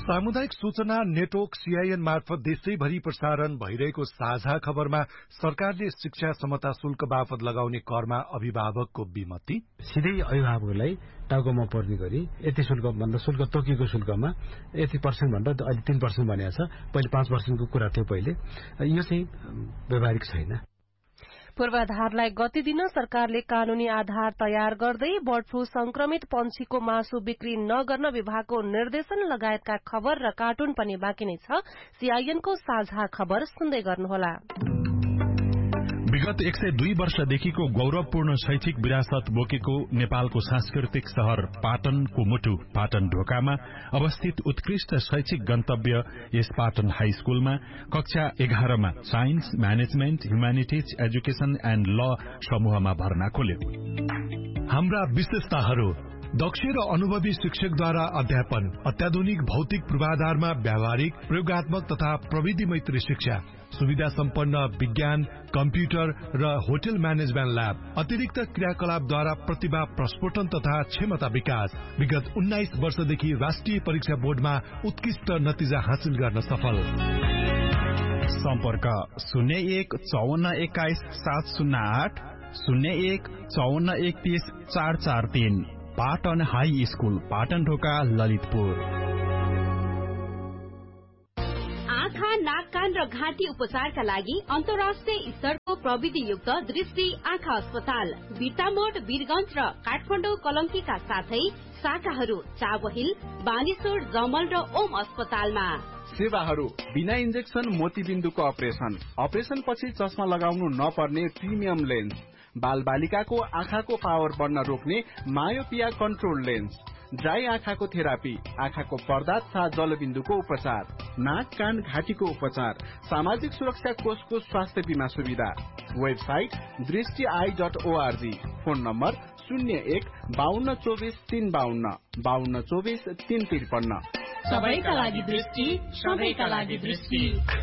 सामुदायिक सूचना network CIN मार्फत देशैभरि प्रसारण भइरहेको साझा खबरमा सरकारले शिक्षा समता शुल्क बापत लगाउने करमा अभिभावकको विमति, सिधै अभिभावकलाई टाउकोमा पर्ने गरी यति शुल्क भन्दा शुल्क तोकिएको शुल्कमा यति पर्सेन्ट भन्दा अहिले 3% भनेको छ, पहिले 5% को कुरा थियो पहिले, यो चाहिँ व्यवहारिक छैन। पूर्वाधारलाई गति दिन सरकारले कानूनी आधार तयार गर्दै बर्ड फ्लू संक्रमित पंक्षीको मासु बिक्री नगर्न विभागको निर्देशन लगायतका खबर र कार्टुन पनि बाँकी नै छ। सीआईएनको साझा खबर सुन्दै गर्नुहोला। विगत 102 वर्षदेखिको गौरवपूर्ण शैक्षिक विरासत बोकेको नेपालको सांस्कृतिक शहर पाटनको मुटु पाटन ढोकामा अवस्थित उत्कृष्ट शैक्षिक गन्तव्य यस पाटन हाई स्कूलमा कक्षा 11 मा science, management, humanities, education and ल समूहमा भर्ना खोल्यो। हाम्रा विशेषताहरू: दक्ष र अनुभवी शिक्षकद्वारा अध्यापन, अत्याधुनिक भौतिक पूर्वाधारमा व्यावहारिक, प्रयोगात्मक तथा प्रविधि मैत्री शिक्षा, सुविधा सम्पन्न विज्ञान, कम्प्युटर र होटल म्यानेजमेन्ट ल्याब, अतिरिक्त क्रियाकलापद्वारा प्रतिभा प्रस्फोटन तथा क्षमता विकास। विगत 19 वर्षदेखि राष्ट्रिय परीक्षा बोर्डमा उत्कृष्ट नतिजा हासिल गर्न सफल। सम्पर्क 01 54 21 708 01 54 31 443। पाटन हाई स्कूल, पाटन ढोका, ललितपुर। आँखा, नाक, कान र घाँटी उपचारका लागि अन्तर्राष्ट्रिय स्तरको प्रविधियुक्त दृष्टि आँखा अस्पताल बिर्तामोड, वीरगंज र काठमाडौँ कलंकीका साथै शाखाहरू चाबहिल, बानेश्वर, जमल र ओम अस्पतालमा। सेवाहरू: बिना इन्जेक्सन मोतीबिन्दुको अपरेसन पछि चस्मा लगाउनु नपर्ने प्रिमियम लेन्स, बाल बालिकाको आँखाको पावर बढ्न रोक्ने मायोपिया कन्ट्रोल लेन्स, ड्राई आँखाको थेरापी, आँखाको पर्दा तथा जलबिन्दुको उपचार, नाक, कान, घाँटीको उपचार, सामाजिक सुरक्षा कोषको स्वास्थ्य बीमा सुविधा। वेबसाइट दृष्टि.org। Phone number 01 52 24 352 52 24 353। सबैका लागि दृष्टि, सबैका लागि दृष्टि।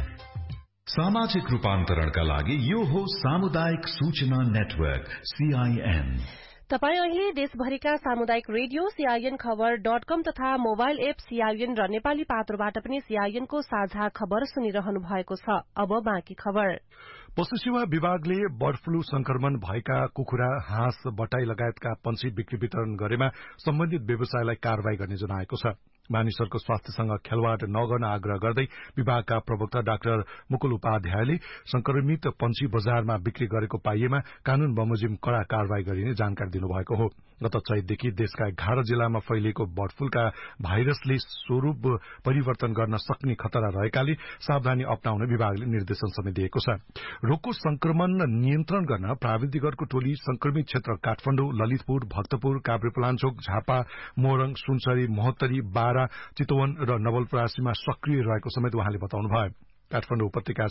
सामाजिक रूपान्तरणका लागि यो हो सामुदायिक सूचना नेटवर्क सीआईएन। तपाई अहिले देशभरिका सामुदायिक रेडियो सीआईएन खबर .com तथा मोबाइल एप सीआईएन र नेपाली पात्रोबाट पनि सीआईएनको साझा खबर सुनिरहनु भएको छ। अब बाँकी खबर। पशु सेवा विभागले बर्ड फ्लू संक्रमण भएका कुखुरा, हाँस, बटाई लगायतका पंक्षी बिक्री वितरण गरेमा सम्बन्धित व्यवसायलाई कारवाही गर्ने जनाएको छ। मानिसहरूको स्वास्थ्यसँग खेलवाड नगर्न आग्रह गर्दै विभागका प्रवक्ता डाक्टर मुकुल उपाध्यायले संक्रमित पंक्षी बजारमा बिक्री गरेको पाइएमा कानून बमोजिम कड़ा कारवाही गरिने जानकारी दिनुभएको हो। गत चैतदेखि देशका 11 जिल्लामा फैलिएको बर्ड फ्लूका भाइरसले स्वरूप परिवर्तन गर्न सक्ने खतरा रहेकाले सावधानी अपनाउन विभागले निर्देशन समेत दिएको छ। रोगको संक्रमण नियन्त्रण गर्न प्राविधिकहरूको टोली संक्रमित क्षेत्र काठमाडौँ, ललितपुर, भक्तपुर, काभ्रेपलाञ्चोक, झापा, मोरङ, सुनसरी, महोत्तरी, बारा, चितवन र नवलपरासीमा सक्रिय रहेको समेत उहाँले बताउनुभयो। काठमाडौँ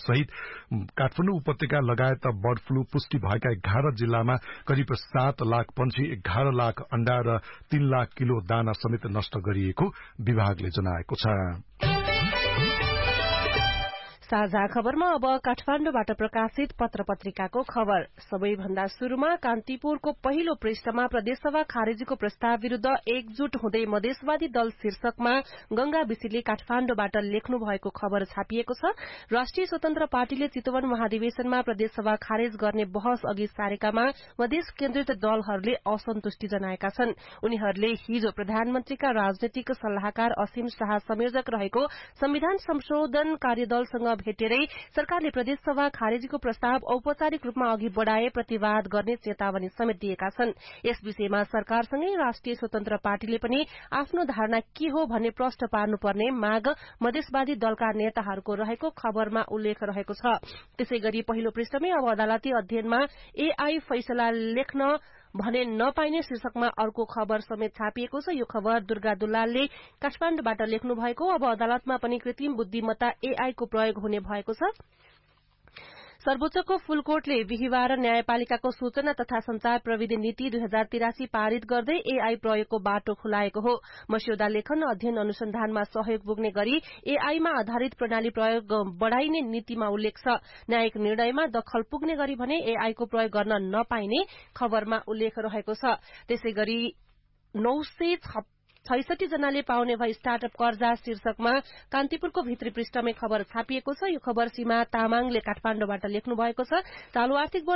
उपत्यका लगायत बर्ड फ्लू पुष्टि भएका 11 जिल्लामा करिब 7 लाख पंक्षी, 11 लाख अण्डा र 3 लाख किलो दाना समेत नष्ट गरिएको विभागले जनाएको छ। साझा खबरमा अब काठमाडौँबाट प्रकाशित पत्र पत्रिकाको खबर। सबैभन्दा शुरूमा कान्तिपुरको पहिलो पृष्ठमा प्रदेशसभा खारेजीको प्रस्ताव विरूद्ध एकजुट हुँदै मधेसवादी दल शीर्षकमा गंगा विसीले काठमाडौँबाट लेख्नु भएको खबर छापिएको छ। राष्ट्रिय स्वतन्त्र पार्टीले चितवन महाधिवेशनमा प्रदेशसभा खारेज गर्ने बहस अघि सारेकामा मधेस केन्द्रित दलहरूले असन्तुष्टि जनाएका छन्। उनीहरूले हिजो प्रधानमन्त्रीका राजनैतिक सल्लाहकार असीम शाह संयोजक रहेको संविधान संशोधन कार्यदलसँग भेटेरै सरकारले प्रदेशसभा खारेजीको प्रस्ताव औपचारिक रूपमा अघि बढ़ाए प्रतिवाद गर्ने चेतावनी समेत दिएका छन्। यस विषयमा सरकारसँगै राष्ट्रिय स्वतन्त्र पार्टीले पनि आफ्नो धारणा के हो भन्ने प्रश्न पार्नुपर्ने माग मधेसवादी दलका नेताहरूको रहेको खबरमा उल्लेख रहेको छ। त्यसैगरी पहिलो पृष्ठमै अब अदालती अध्ययनमा एआई फैसला लेख्न भने नपाइने शीर्षकमा अर्को खबर समेत छापिएको छ। यो खबर दुर्गा दुलालले काठमाडौँबाट लेख्नु भएको। अब अदालतमा पनि कृत्रिम बुद्धिमत्ता एआई को प्रयोग हुने भएको छ। सर्वोच्चको फूलकोटले बिहिबार न्यायपालिकाको सूचना तथा संचार प्रविधि नीति 2083 पारित गर्दै एआई प्रयोगको बाटो खुलाएको हो। मस्यौदा लेखन, अध्ययन, अनुसन्धानमा सहयोग पुग्ने गरी एआईमा आधारित प्रणाली प्रयोग बढ़ाइने नीतिमा उल्लेख छ। न्यायिक निर्णयमा दखल पुग्ने गरी भने एआई को प्रयोग गर्न नपाइने खबरमा उल्लेख रहेको छ। त्यसैगरी 66 जनाले पाउने भई स्टार्टअप कर्जा शीर्षकमा कान्तिपुरको भित्री पृष्ठमै खबर छापिएको छ। यो खबर सीमा तामाङले काठमाडौँबाट लेख्नु भएको छ। चालु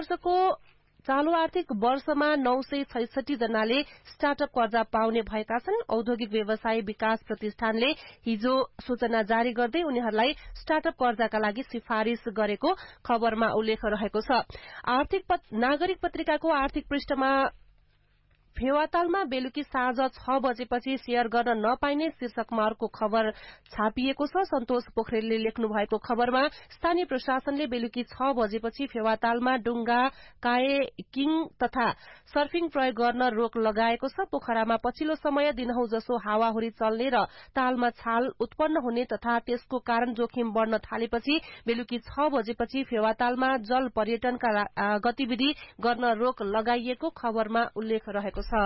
आर्थिक वर्षमा 966 जनाले स्टार्टअप कर्जा पाउने भएका छन्। औद्योगिक व्यवसाय विकास प्रतिष्ठानले हिजो सूचना जारी गर्दै उनीहरूलाई स्टार्टअप कर्जाका लागि सिफारिश गरेको खबरमा उल्लेख रहेको छ। नागरिक पत्रिकाको आर्थिक पृष्ठमा फेवातालमा बेलुकी साँझ 6 बजेपछि शेयर गर्न नपाइने शीर्षकमा अर्को खबर छापिएको छ। सन्तोष पोखरेलले लेख्नु भएको खबरमा स्थानीय प्रशासनले बेलुकी 6 बजेपछि फेवातालमा डुङ्गा, कायाकिङ तथा सर्फिङ प्रयोग गर्न रोक लगाएको छ। पोखरामा पछिल्लो समय दिनहुँ जसो हावाहुरी चल्ने र तालमा छाल उत्पन्न हुने तथा त्यसको कारण जोखिम बढ़न थालेपछि बेलुकी 6 बजेपछि फेवातालमा जल पर्यटनका गतिविधि गर्न रोक लगाइएको खबरमा उल्लेख रहेको छ।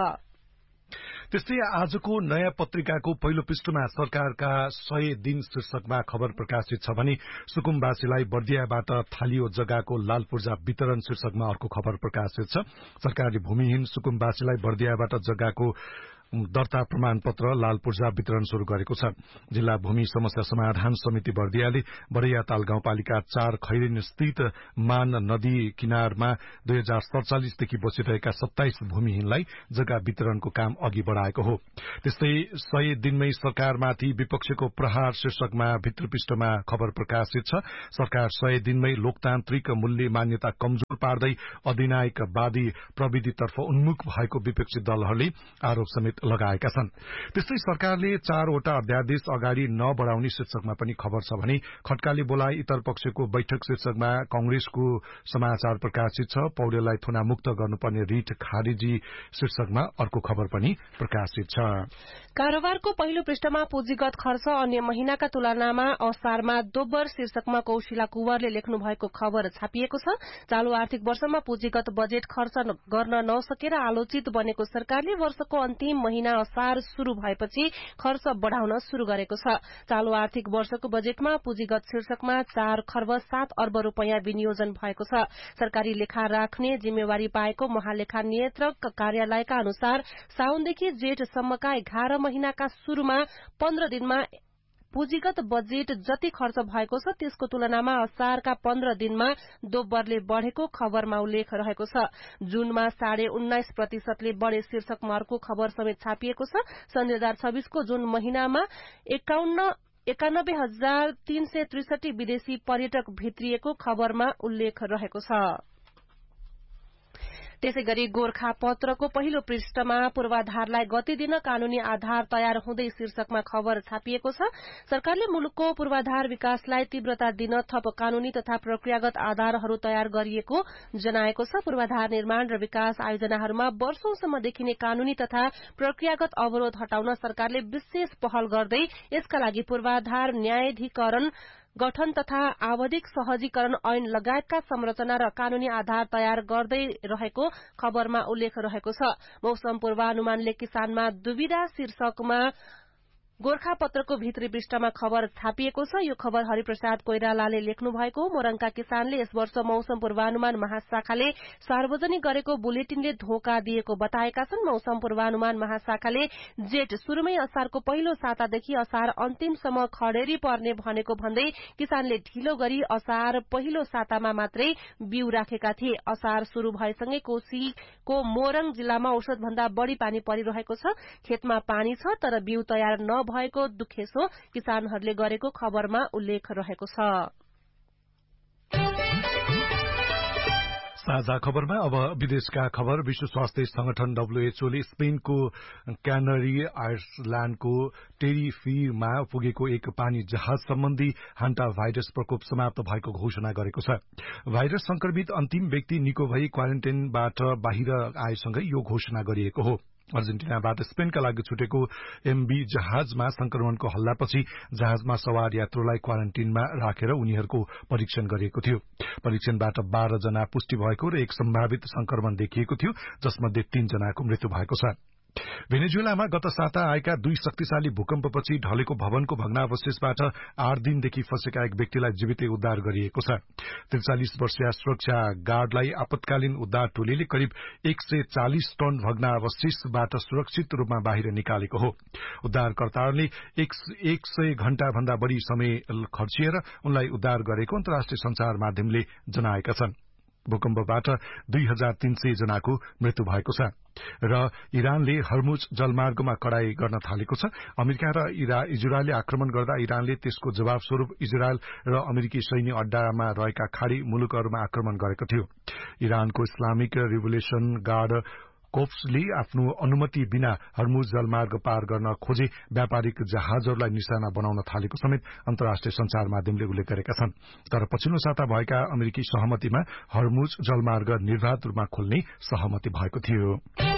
त्यस्तै आजको नयाँ पत्रिकाको पहिलो पृष्ठमा सरकारका 100 दिन शीर्षकमा खबर प्रकाशित छ भने सुकुम्बासीलाई बर्दियाबाट थालियो जग्गाको लाल पूर्जा वितरण शीर्षकमा अर्को खबर प्रकाशित छ। सरकारले भूमिहीन सुकुम्बासीलाई बर्दियाबाट जग्गाको दर्ता प्रमाणपत्र लाल पूर्जा वितरण शुरू गरेको छ। जिल्ला भूमि समस्या समाधान समिति बर्दियाले बरैयाताल गाउँपालिका 4 खैरेन स्थित मान नदी किनारमा 2047 देखि बसिरहेका 27 भूमिहीनलाई जग्गा वितरणको काम अघि बढ़ाएको हो। त्यस्तै 100 दिनमै सरकारमाथि विपक्षको प्रहार शीर्षकमा भित्र पृष्ठमा खबर प्रकाशित छ। सरकार 100 दिनमै लोकतान्त्रिक मूल्य मान्यता कमजोर पार्दै अधिनायकवादी प्रविधितर्फ उन्मुख भएको विपक्षी दलहरूले आरोप समेत लगाएका छन्। त्यस्तै सरकारले 4 वटा अध्यादेश अगाडि नबढ़ाउने शीर्षकमा पनि खबर छ भने खड्काले बोलाए इतर पक्षको बैठक शीर्षकमा कांग्रेसको समाचार प्रकाशित छ। पौडेललाई थुनामुक्त गर्नुपर्ने रिट खारिजी शीर्षकमा अर्को खबर पनि प्रकाशित छ। कारोबारको पहिलो पृष्ठमा पुँजीगत खर्च अन्य महिनाका तुलनामा असारमा दोब्बर शीर्षकमा कौशिला कुवरले लेख्नु भएको खबर छापिएको छ। चालू आर्थिक वर्षमा पुँजीगत बजेट खर्च गर्न नसकेर आलोचित बनेको सरकारले वर्षको अन्तिम महिना असार शुरू भएपछि खर्च बढ़ाउन शुरू गरेको छ। चालू आर्थिक वर्षको बजेटमा पुँजीगत शीर्षकमा 4 खर्ब 7 अर्ब रूपियाँ विनियोजन भएको छ। सरकारी लेखा राख्ने जिम्मेवारी पाएको महालेखा नियन्त्रक कार्यालयका अनुसार साउनदेखि जेठसम्मका 11 महिनाका शुरूमा 15 दिनमा पुँजीगत बजेट जति खर्च भएको छ त्यसको तुलनामा असारका 15 दिनमा दोब्बरले बढ़ेको खबरमा उल्लेख रहेको छ। जूनमा 19.5% बढ़े शीर्षकमा अर्को खबर समेत छापिएको छ। सन् 2026 को जून महिनामा 91,363 विदेशी पर्यटक भित्रिएको खबरमा उल्लेख रहेको छ। त्यसैगरी गोरखापत्रको पहिलो पृष्ठमा पूर्वाधारलाई गति दिन कानूनी आधार तयार हुँदै शीर्षकमा खबर छापिएको छ। सरकारले मुलुकको पूर्वाधार विकासलाई तीव्रता दिन थप कानूनी तथा प्रक्रियागत आधारहरू तयार गरिएको जनाएको छ। पूर्वाधार निर्माण र विकास आयोजनाहरूमा वर्षौंसम्म देखिने कानूनी तथा प्रक्रियागत अवरोध हटाउन सरकारले विशेष पहल गर्दै यसका लागि पूर्वाधार न्यायाधिकरण गठन तथा आवधिक सहजीकरण ऐन लगायतका संरचना र कानूनी आधार तयार गर्दै रहेको खबरमा उल्लेख रहेको छ। मौसम पूर्वानुमानले किसानमा दुविधा शीर्षकमा गोरखापत्रको भित्री पृष्ठमा खबर छापिएको छ। यो खबर हरिप्रसाद कोइरालाले लेख्नु भएको। मोरङका किसानले यस वर्ष मौसम पूर्वानुमान महाशाखाले सार्वजनिक गरेको बुलेटिनले धोका दिएको बताएका छन्। मौसम पूर्वानुमान महाशाखाले जेठ शुरूमै असारको पहिलो सातादेखि असार अन्तिमसम्म खडेरी पर्ने भनेको भन्दै किसानले ढिलो गरी असार पहिलो सातामा मात्रै बिउ राखेका थिए। असार शुरू भएसँगै कोशीको मोरङ जिल्लामा औसत भन्दा बढ़ी पानी परिरहेको छ। खेतमा पानी छ तर बिउ तयार न भएको दुखेसो किसानहरूले गरेको खबरमा उल्लेख रहेको छ। साझा खबरमा अब विदेशका खबर। विश्व स्वास्थ्य संगठन WHO ले स्पेनको क्यानरी आइसल्याण्डको टेरिफीमा पुगेको एक पानी जहाज सम्बन्धी हान्टा भाइरस प्रकोप समाप्त भएको घोषणा गरेको छ। भाइरस संक्रमित अन्तिम व्यक्ति निको भई क्वारेन्टाइनबाट बाहिर आएसँगै यो घोषणा गरिएको हो। अर्जेन्टिनाबाट स्पेनका लागि छुटेको MV जहाजमा संक्रमणको हल्लापछि जहाजमा सवार यात्रुलाई क्वारेन्टाइनमा राखेर उनीहरूको परीक्षण गरिएको थियो। परीक्षणबाट 12 जना पुष्टि भएको र एक सम्भावित संक्रमण देखिएको थियो, जसमध्ये 3 जनाको मृत्यु भएको छ। भेनेजुएलामा गत साता आएका 2 शक्तिशाली भूकम्पपछि ढलेको भवनको भग्नावशेषबाट 8 दिनदेखि फँसेका एक व्यक्तिलाई जीवितै उद्धार गरिएको छ। 43 वर्षीय सुरक्षा गार्डलाई आपतकालीन उद्धार टोलीले करिब 140 टन भग्नावशेषबाट सुरक्षित रूपमा बाहिर निकालेको हो। उद्धारकर्ताहरूले 100 घण्टा भन्दा बढ़ी समय खर्चिएर उनलाई उद्धार गरेको अन्तर्राष्ट्रिय संचार माध्यमले जनाएका छन्। भूकम्पबाट 2300 जनाको मृत्यु भएको छ र इरानले हर्मुज जलमार्गमा कडाई गर्न थालेको छ। अमेरिका र इजरायलले आक्रमण गर्दा इरानले त्यसको जवाब स्वरूप इजरायल र अमेरिकी सैन्य अड्डामा रहेका खाड़ी मुलुकहरूमा आक्रमण गरेको थियो। इरानको इस्लामिक रिभोल्युसन गार्ड कोप्सले आफ्नो अनुमति बिना हर्मुज जलमार्ग पार गर्न खोजे व्यापारिक जहाजहरूलाई निशाना बनाउन थालेको समेत अन्तर्राष्ट्रिय संचार माध्यमले उल्लेख गरेका छन्। तर पछिल्लो साता भएका अमेरिकी सहमतिमा हर्मुज जलमार्ग निर्वाध रूपमा खोल्ने सहमति भएको थियो।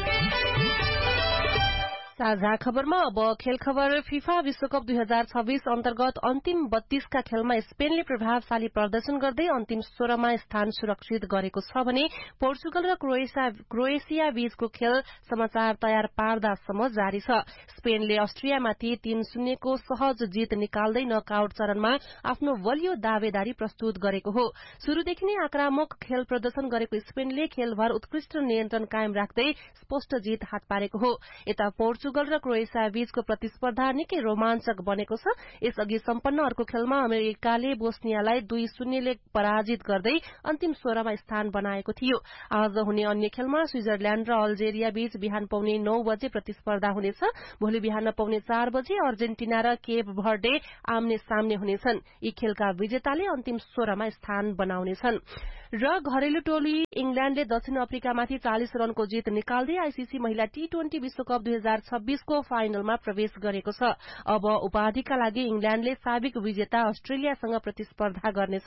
साझा खबरमा अब खेल खबर। फिफा विश्वकप 2026 अन्तर्गत अन्तिम 32 का खेलमा स्पेनले प्रभावशाली प्रदर्शन गर्दै अन्तिम 16 मा स्थान सुरक्षित गरेको छ भने पोर्चुगल र क्रोएसिया बीचको खेल समाचार तयार पार्दासम्म जारी छ। स्पेनले अस्ट्रियामाथि 3-0 को सहज जित निकाल्दै नकआउट चरणमा आफ्नो बलियो दावेदारी प्रस्तुत गरेको हो। शुरूदेखि नै आक्रामक खेल प्रदर्शन गरेको स्पेनले खेलभर उत्कृष्ट नियन्त्रण कायम राख्दै स्पष्ट जित हात पारेको हो। यता पोर्चुगल र क्रोएसिया बीचको प्रतिस्पर्धा निकै रोमाञ्चक बनेको छ। यसअघि सम्पन्न अर्को खेलमा अमेरिकाले बोस्नियालाई 2-0 ले पराजित गर्दै अन्तिम 16 मा स्थान बनाएको थियो। आज हुने अन्य खेलमा स्विजरल्याण्ड र अल्जेरिया बीच बिहान पाउने 9 बजे प्रतिस्पर्धा हुनेछ। भोलि बिहान पाउने 4 बजे अर्जेन्टिना र केप भर्डे आम्ने सामने हुनेछन्। यी खेलका विजेताले अन्तिम 16 मा स्थान बनाउनेछन्। र घरेलु टोली इंग्ल्याण्डले दक्षिण अफ्रिकामाथि 40 रनको जित निकाल्दै आईसीसी महिला T20 विश्वकप 2026 को फाइनलमा प्रवेश गरेको छ। अब उपाधिका लागि इंग्ल्याण्डले साबिक विजेता अस्ट्रेलियासँग प्रतिस्पर्धा गर्नेछ।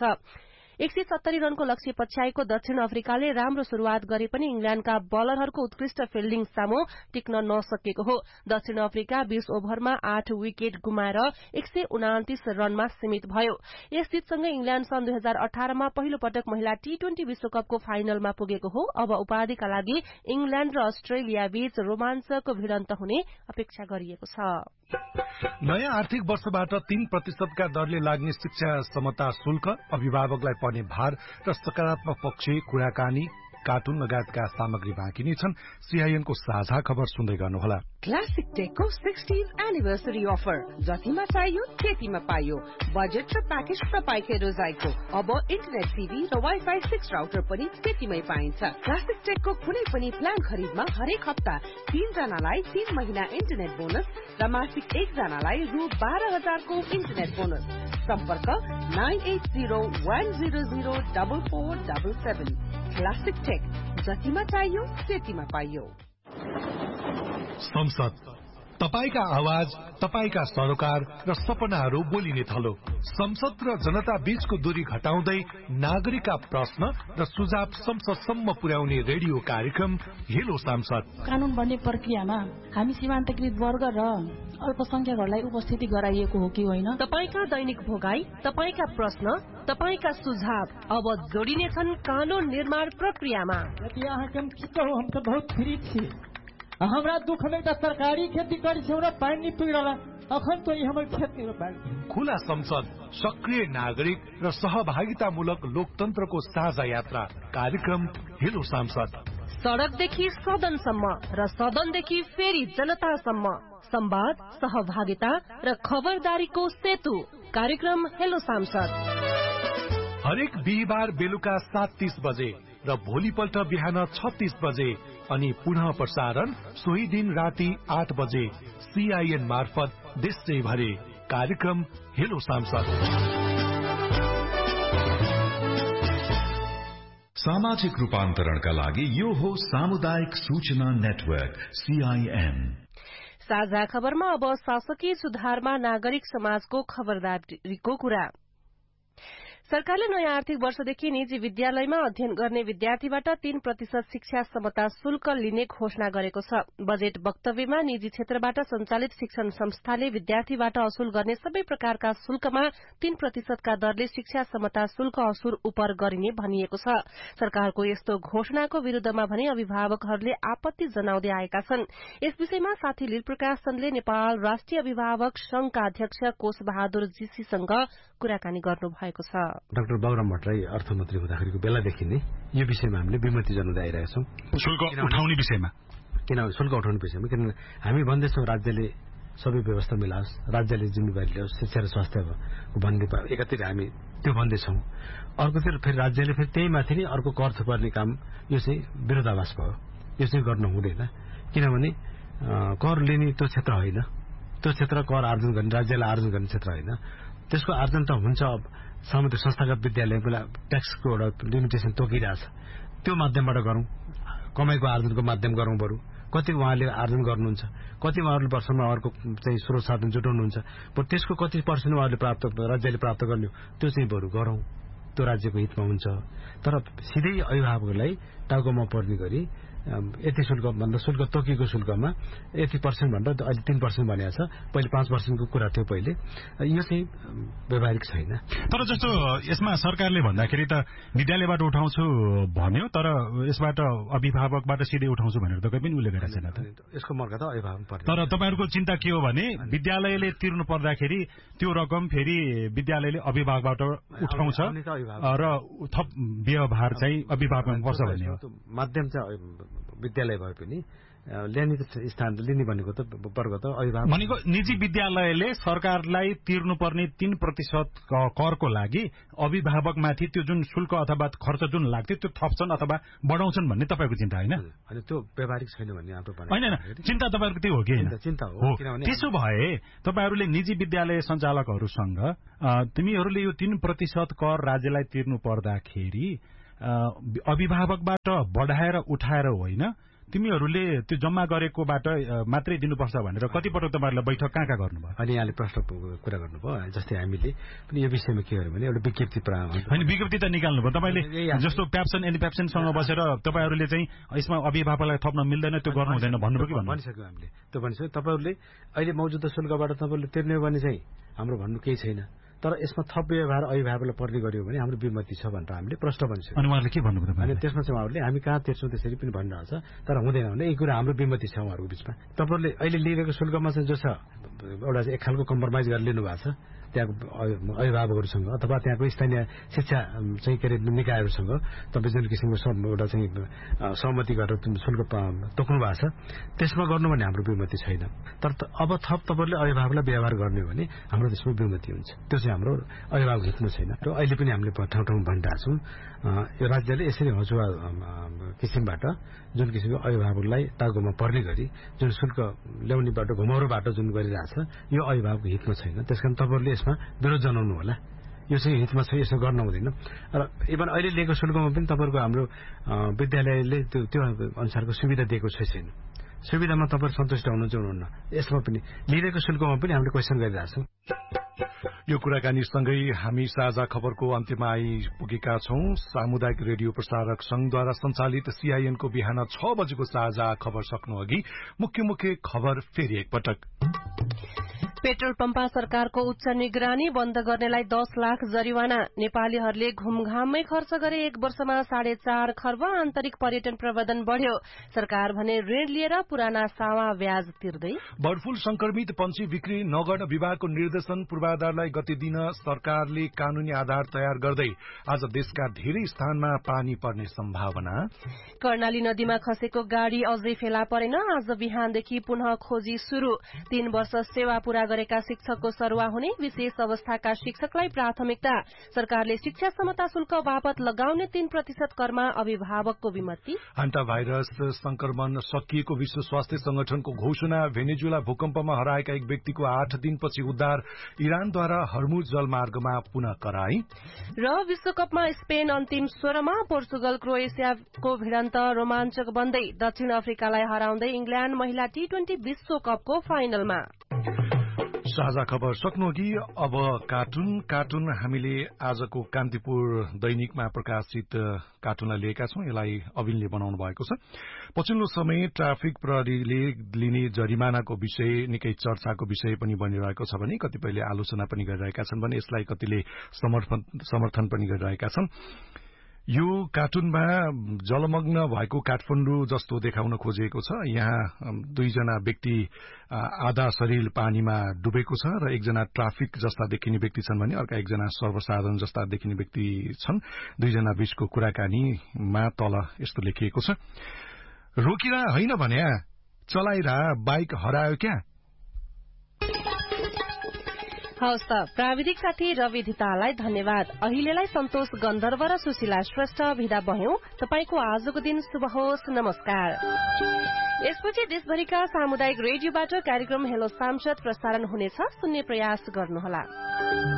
170 रनको लक्ष्य पछ्याएको दक्षिण अफ्रिकाले राम्रो शुरूआत गरे पनि इंग्ल्याण्डका बलरहरूको उत्कृष्ट फिल्डिङ सामु टिक्न नसकेको हो। दक्षिण अफ्रिका 20 ओभरमा 8 विकेट गुमाएर 129 रनमा सीमित भयो। यस जितसँगै इंग्ल्याण्ड सन् 2018 मा पहिलो पटक महिला T20 विश्वकपको फाइनलमा पुगेको हो। अब उपाधिका लागि इंग्ल्याण्ड र अस्ट्रेलिया बीच रोमाञ्चक भिडन्त हुने अपेक्षा गरिएको छ। नयाँ आर्थिक वर्षबाट 3% का दरले लाग्ने शिक्षा समता शुल्क, अभिभावकलाई पर्ने भार र सकारात्मक पक्ष, कुराकानी, कार्टुन लगायतका सामग्री बाँकी नै छन्। सीआईएनको साझा खबर सुन्दै गर्नुहोला। क्लासिक टेकको 60th एनिभर्सरी अफर, जतिमा चाहियो त्यतिमा पाइयो। बजेट र प्याकेज तपाईकै रोजाइको। अब इन्टरनेट टिभी र वाइफाई 6 राउटर पनि त्यतिमै पाइन्छ। क्लासिक टेकको कुनै पनि प्लान खरिदमा हरेक हप्ता 3 जनालाई 3 महिना इन्टरनेट बोनस र मासिक 1 जनालाई रु 12,000 को इन्टरनेट बोनस। सम्पर्क 9801004477। क्लासिक टेक, जतिमा चाहियो त्यतिमा पाइयो। संसद, तपाईका आवाज, तपाईका सरोकार र सपनाहरू बोलिने थलो। संसद र जनता बीचको दूरी घटाउँदै नागरिकका प्रश्न र सुझाव संसदसम्म पुर्याउने रेडियो कार्यक्रम हेलो सांसद। कानून बन्ने प्रक्रियामा हामी सीमान्तकृत वर्ग र अल्पसंख्यकहरूलाई उपस्थिति गराइएको हो कि होइन? तपाईका दैनिक भोगाई, तपाईका प्रश्न, तपाईका सुझाव अब जोडिने छन् कानून निर्माण प्रक्रियामा। यहाँ कम छिटो हो, हम तो बहुत फ्री थिए। हमरा दुख में त सरकारी खेती करी छौ र पानी पुग्रला, अखन तो हमर खेती में पानी। खुला संसद, सक्रिय नागरिक र सहभागितामूलक लोकतन्त्रको साझा यात्रा कार्यक्रम हेलो सांसद। सडकदेखि सदनसम्म र सदनदेखि फेरि जनतासम्म संवाद, सहभागिता र खबरदारीको सेतु कार्यक्रम हेलो सांसद। हरेक बिहिबार बेलुका 7:30 बजे र भोलिपल्ट बिहान 36 बजे अनि पुनः प्रसारण सोही दिन राति 8 बजे सीआईएन मार्फत देशैभरि कार्यक्रम हेलो सांसद। सामाजिक रूपान्तरणका लागि यो हो सामुदायिक सूचना नेटवर्क सीआईएन। साझा खबरमा अब शासकीय सुधारमा नागरिक समाजको खबरदारीको कुरा। सरकारले नयाँ आर्थिक वर्षदेखि निजी विद्यालयमा अध्ययन गर्ने विद्यार्थीबाट 3% शिक्षा समता शुल्क लिने घोषणा गरेको छ। बजेट वक्तव्यमा निजी क्षेत्रबाट सञ्चालित शिक्षण संस्थाले विद्यार्थीबाट असुल गर्ने सबै प्रकारका शुल्कमा 3% का दरले शिक्षा समता शुल्क असुल उपर गरिने भनिएको छ। सरकारको यस्तो घोषणाको विरूद्धमा भने अभिभावकहरूले आपत्ति जनाउँदै आएका छन्। यस विषयमा साथी लीलप्रकाश चन्दले नेपाल राष्ट्रिय अभिभावक संघका अध्यक्ष कोष बहादुर जीसीसँग कुराकानी गर्नु भएको छ। डाक्टर बाबुराम भट्टराई अर्थमन्त्री हुँदाखेरिको बेलादेखि नै यो विषयमा हामीले विमति जनाउँदै आइरहेका छौं। शुल्क उठाउने विषयमा किनभने हामी भन्दैछौँ राज्यले सबै व्यवस्था मिलाओस्, राज्यले जिम्मेवारी ल्याओस्, शिक्षा र स्वास्थ्यको भन्ने एकातिर हामी त्यो भन्दैछौँ। अर्कोतिर फेरि राज्यले फेरि त्यही माथि नै अर्को कर थुपार्ने काम यो चाहिँ विरोधाभास भयो। यो चाहिँ गर्न हुँदैन, किनभने कर लिने त्यो क्षेत्र होइन, त्यो क्षेत्र कर आर्जन गर्ने राज्यलाई आर्जन गर्ने क्षेत्र होइन। त्यसको आर्जन त हुन्छ सामुदायिक संस्थागत विद्यालयको ट्याक्सको एउटा लिमिटेसन तोकिरहेछ, त्यो माध्यमबाट गरौं, कमाईको आर्जनको माध्यम गरौं। बरु कति उहाँले आर्जन गर्नुहुन्छ, कति उहाँहरूले वर्षमा अर्को चाहिँ स्रोत साधन जुटाउनुहुन्छ, त्यसको कति पर्सेन्ट उहाँले राज्यले प्राप्त गर्ने त्यो चाहिँ बरु गरौं, त्यो राज्यको हितमा हुन्छ। तर सिधै अभिभावकलाई टाउकोमा पर्ने गरी यति शुल्क भन्दा शुल्क तोकिएको शुल्कमा यति % भन्दा अहिले 3% भनेको छ, पहिले 5% को कुरा थियो पहिले। यो चाहिँ व्यवहारिक छैन। तर जस्तो यसमा सरकारले भन्दाखेरि त विद्यालयबाट उठाउँछु भन्यो, तर यसबाट अभिभावकबाट सिधै उठाउँछु भनेर त कहिले पनि उल्लेख गरेको छैन त। यसको मर्का त अभिभावक पर्छ। तर तपाईहरुको चिन्ता के हो भने विद्यालयले तिर्नु पर्दाखेरि त्यो रकम फेरि विद्यालयले अभिभावकबाट उठाउँछ र थप व्यवहार चाहिँ अभिभावकमा पर्छ भन्ने हो। माध्यम चाहिँ विद्यालय भए पनि ल्याउने स्थान लिने भनेको त वर्ग त अभिभावक भनेको निजी विद्यालयले सरकारलाई तिर्नुपर्ने 3% करको लागि अभिभावकमाथि त्यो जुन शुल्क अथवा खर्च जुन लाग्थ्यो त्यो थप्छन् अथवा बढाउँछन् भन्ने तपाईको चिन्ता होइन? अनि त्यो व्यवहारिक छैन भन्ने हाम्रो भनाइ होइन। चिन्ता तपाईहरुको त्यो हो कि हैन? चिन्ता हो। त्यसो भए तपाईहरुले निजी विद्यालय सञ्चालकहरुसँग तिमीहरुले यो 3% कर राज्यलाई तिर्नु पर्दाखेरि अभिभावकबाट बढाएर उठाएर होइन, तिमीहरूले त्यो जम्मा गरेकोबाट मात्रै दिनुपर्छ भनेर कतिपटक तपाईहरुलाई बैठक कहाँ गर्नुभयो? अनि यहाँले प्रश्न कुरा गर्नुभयो। जस्तै हामीले पनि यो विषयमा के गर्यो भने एउटा विज्ञप्ति होइन, विज्ञप्ति त निकाल्नुभयो तपाईले। जस्तो प्याप्सन एन्टी प्याप्सनसँग बसेर तपाईहरुले चाहिँ यसमा अभिभावकलाई थप्न मिल्दैन, त्यो गर्नु हुँदैन भन्नुभयो कि भनिसक्यो हामीले। त्यो भनिसक्यो। तपाईहरुले अहिले मौजुदा शुल्कबाट तपाईहरुले तिर्ने भने चाहिँ हाम्रो भन्नु केही छैन, तर यसमा थप व्यवहार अभिभावकलाई पर्ने गर्यो भने हाम्रो विमति छ भनेर हामीले प्रश्न भनिसक्यो। अनि उहाँहरूले के भन्नुभयो? अनि त्यसमा चाहिँ उहाँहरूले हामी कहाँ तिर्छौँ त्यसरी पनि भनिरहेछ, तर हुँदैन भने यही कुरा हाम्रो विमति छ उहाँहरूको बिचमा। तपाईँहरूले अहिले लिइरहेको शुल्कमा चाहिँ जो छ एउटा एक खालको कम्प्रोमाइज गरेर लिनु भएको छ त्यहाँको अभिभावकहरूसँग अथवा त्यहाँको स्थानीय शिक्षा चाहिँ के अरे निकायहरूसँग तपाईँ जुन किसिमको एउटा चाहिँ सहमति गरेर शुल्क तोक्नु भएको छ त्यसमा गर्नु भने हाम्रो विमति छैन। तर अब थप तपाईँहरूले अभिभावकलाई व्यवहार गर्ने हो भने हाम्रो त्यसमा विमति हुन्छ। त्यो चाहिँ हाम्रो अभिभावक हितमा छैन। र अहिले पनि हामीले ठाउँ ठाउँमा भनिरहेको छौँ यो राज्यले यसरी हजुवा किसिमबाट जुन किसिमको अभिभावकलाई टाउकोमा पर्ने गरी जुन शुल्क ल्याउने बाटो घुमाउरो बाटो जुन गरिरहेछ यो अभिभावकको हितमा छैन। त्यसकारण तपाईँहरूले यसमा विरोध जनाउनु होला। यो चाहिँ हितमा छ, यसो गर्न हुँदैन। र इभन अहिले लिएको शुल्कमा पनि तपाईँहरूको हाम्रो विद्यालयले त्यो अनुसारको सुविधा दिएको छैन। सुविधामा तपाईहरु सन्तुष्ट हुनुहुन्छ हुनुहुन्न यसमा पनि लिएको शुल्कमा पनि हामीले क्वेसन गरिरहेछौँ। यो कुराकानीसँगै हामी साझा खबरको अन्त्यमा आइपुगेका छौं। सामुदायिक रेडियो प्रसारक संघद्वारा सञ्चालित CIN को बिहान 6 बजेको साझा खबर सक्नु अघि मुख्य खबर फेरि एकपटक। पेट्रोल पम्पमा सरकारको उच्च निगरानी बन्द गर्नेलाई 10 लाख जरिवाना। नेपालीहरूले घुमघाममै खर्च गरे 1 वर्षमा 4.5 खर्ब आन्तरिक पर्यटन प्रबन्धन बढ़्यो। सरकार भने ऋण लिएर पुराना सावा ब्याज तिर्दै। बर्ड फ्लू संक्रमित पंक्षी बिक्री नगर्न विभागको निर्देशन पूर्वाधारलाई गति दिन सरकारले कानूनी आधार तयार गर्दै आज देशका धेरै स्थानमा पानी पर्ने सम्भावना। कर्णाली नदीमा खसेको गाड़ी अझै फेला परेन। आज बिहानदेखि पुनः खोजी शुरू। 3 वर्ष सेवा पूरा गरेका शिक्षकको सरुवा हुने। विशेष अवस्थाका शिक्षकलाई प्राथमिकता। सरकारले शिक्षा समता शुल्क बापत लगाउने 3% करमा अभिभावकको विमति। हान्टा भाइरस संक्रमण सकिएको विश्व स्वास्थ्य संगठनको घोषणा। भेनेजुला भूकम्पमा हराएका एक व्यक्तिको 8 दिनपछि उद्धार। इरानद्वारा हर्मुज जलमार्गमा पुनः कराई। र विश्वकपमा स्पेन अन्तिम 16मा पोर्चुगल क्रोएसियाको भिडन्त रोमाञ्चक बन्दै दक्षिण अफ्रिकालाई हराउँदै इंग्ल्याण्ड महिला T20 विश्वकपको फाइनलमा। साझा खबर सक्नुअघि अब कार्टुन हामीले आजको कान्तिपुर दैनिकमा प्रकाशित कार्टुनलाई लिएका छौं। यसलाई अविनले बनाउनु भएको छ। पछिल्लो समय ट्राफिक प्रहरीले लिने जरिमानाको विषय निकै चर्चाको विषय पनि बनिरहेको छ भने कतिपयले आलोचना पनि गरिरहेका छन् भने यसलाई कतिले समर्थन पनि गरिरहेका छन्। यो कार्टुनमा जलमग्न भएको काठमाडौँ जस्तो देखाउन खोजिएको छ। यहाँ दुईजना व्यक्ति आधा शरीर पानीमा डुबेको छ र एकजना ट्राफिक जस्ता देखिने व्यक्ति छन् भने अर्का एकजना सर्वसाधारण जस्ता देखिने व्यक्ति छन्। दुईजना बीचको कुराकानीमा तल यस्तो लेखिएको छ, रोकिरा होइन भने चलाइरा बाइक हरायो क्या। हवस् त, प्राविधिक साथी रवि धितालाई धन्यवाद। अहिलेलाई सन्तोष गन्धर्व र सुशीला श्रेष्ठ विदा भयौं। तपाईको आजको दिन शुभ होस्। नमस्कार। यसपछि देशभरिका सामुदायिक रेडियोबाट कार्यक्रम हेलो सांसद प्रसारण हुनेछ। सुन्ने प्रयास गर्नुहोला।